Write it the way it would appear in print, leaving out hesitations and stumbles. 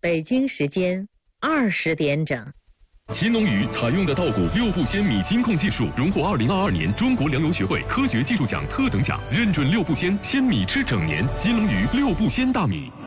北京时间20点整。 新农语采用的稻谷六步鲜米金控技术，荣获2022年中国粮油学会科学技术奖特等奖，认准六步鲜，鲜米吃整年。新农语六步鲜大米。